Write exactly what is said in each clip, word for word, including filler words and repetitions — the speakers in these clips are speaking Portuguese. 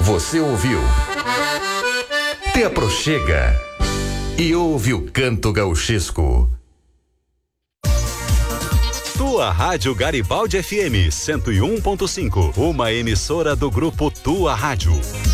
Você ouviu? Te aproxega e ouve o canto gauchesco. Tua Rádio Garibaldi F M cento e um ponto cinco, uma emissora do grupo Tua Rádio.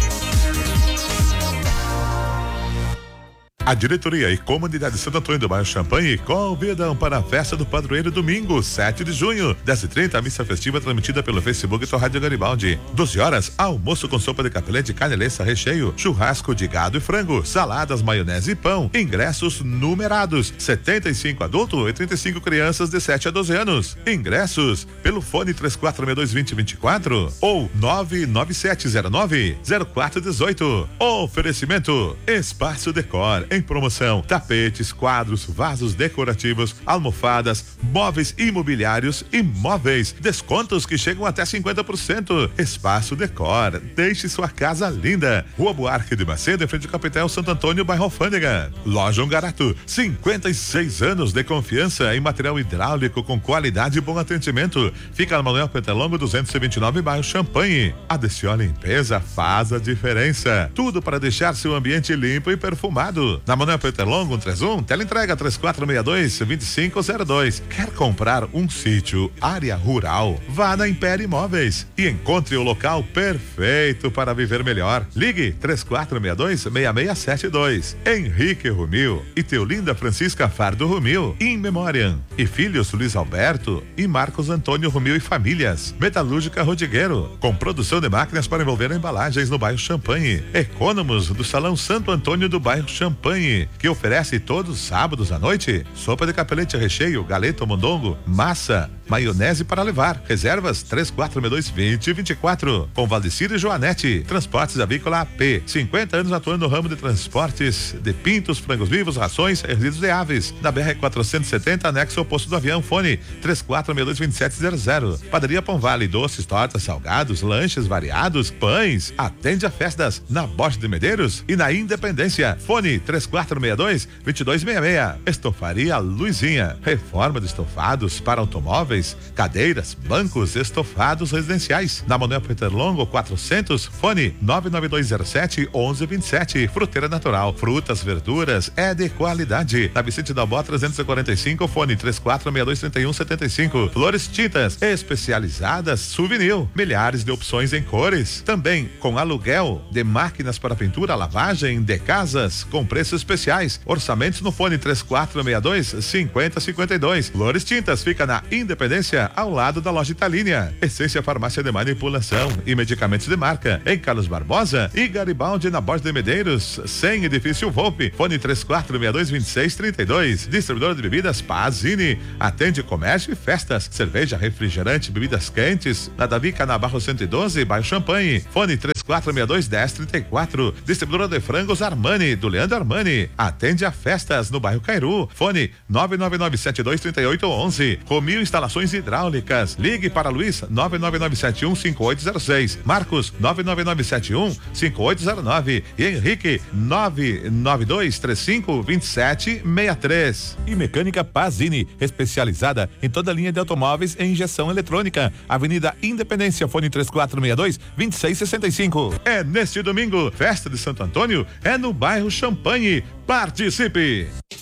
A diretoria e comunidade de Santo Antônio do Bairro Champanhe convidam para a festa do padroeiro domingo, sete de junho, dez e trinta, a missa festiva transmitida pelo Facebook Tua Rádio Garibaldi. doze horas, almoço com sopa de capelete, caneleça, recheio, churrasco de gado e frango, saladas, maionese e pão. Ingressos numerados, setenta e cinco adultos e trinta e cinco crianças de sete a doze anos. Ingressos pelo fone três quatro seis dois, dois zero dois quatro ou nove nove sete zero nove, zero quatro um oito. Oferecimento Espaço Decor, em promoção, tapetes, quadros, vasos decorativos, almofadas, móveis imobiliários e móveis. Descontos que chegam até cinquenta por cento. Espaço Decor, deixe sua casa linda. Rua Buarque de Macedo, em frente ao Capitel Santo Antônio, bairro Alfândega. Loja Ungarato, cinquenta e seis anos de confiança em material hidráulico com qualidade e bom atendimento. Fica na Manuel Petalongo duzentos e vinte e nove, bairro Champanhe. A Decio Limpeza faz a diferença. Tudo para deixar seu ambiente limpo e perfumado. Na Manuel Petalongo cento e trinta e um, teleentrega três quatro seis dois, dois cinco zero dois. Quer comprar um sítio, área rural? Vá na Império Imóveis e encontre o local perfeito para viver melhor. Ligue três quatro seis dois, seis seis sete dois. Henrique Rumil e Teolinda Francisca Fardo Rumil, in memoriam. E filhos Luiz Alberto e Marcos Antônio Rumil e famílias. Metalúrgica Rodrigueiro, com produção de máquinas para envolver embalagens no bairro Champanhe. Econômos do Salão Santo Antônio do bairro Champanhe, que oferece todos os sábados à noite sopa de capelete, recheio, galeto, mondongo, massa, maionese para levar. Reservas três quatro seis dois, dois zero dois quatro. Com Valdecir e Joanete. Transportes Avícola A P. cinquenta anos atuando no ramo de transportes de pintos, frangos vivos, rações e resíduos de aves. Na B R quatrocentos e setenta, anexo ao posto do avião. Fone três quatro seis dois, dois sete zero zero. Padaria Pão Vale, doces, tortas, salgados, lanches variados, pães. Atende a festas na Borges de Medeiros e na Independência. Fone três quatro seis dois, dois dois seis seis. Estofaria Luizinha. Reforma de estofados para automóveis, cadeiras, bancos, estofados residenciais. Na Manuel Peterlongo quatrocentos, fone nove nove dois zero sete, onze vinte e sete. Fruteira Natural, frutas, verduras, é de qualidade. Na Vicente da Bó trezentos e quarenta e cinco, fone três quatro seis dois, três um sete cinco. Flores Tintas, especializadas, Souvenir. Milhares de opções em cores. Também com aluguel de máquinas para pintura, lavagem de casas com preços especiais. Orçamentos no fone três quatro seis dois, cinco zero cinco dois. Flores Tintas fica na Independência, ao lado da loja Italínia. Essência Farmácia de Manipulação e Medicamentos de Marca, em Carlos Barbosa e Garibaldi, na Borges de Medeiros, sem Edifício Volpe. Fone três quatro seis dois, dois seis três dois. Distribuidor de bebidas Pazini. Atende comércio e festas, cerveja, refrigerante, bebidas quentes. Na Davi Canabarro cento e doze, bairro Champanhe. Fone três quatro seis dois, um zero três quatro. Distribuidor de frangos Armani, do Leandro Armani. Atende a festas no bairro Cairu. Fone nove nove nove sete dois, três oito um um. Romil Instalações Hidráulicas. Ligue para Luiz nove nove nove sete um, cinco oito zero seis. Marcos nove nove nove sete um, cinco oito zero nove. E Henrique nove nove dois três cinco, dois sete seis três. E Mecânica Pazini, especializada em toda a linha de automóveis e injeção eletrônica. Avenida Independência, fone três quatro seis dois, dois seis seis cinco. É neste domingo, festa de Santo Antônio, é no bairro Champanhe. Participe!